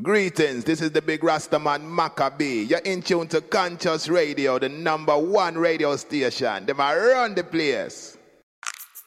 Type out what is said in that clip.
Greetings, this is the big Rastaman Maccabee. You're in tune to Conscious Radio, the #1 radio station. They might run the place.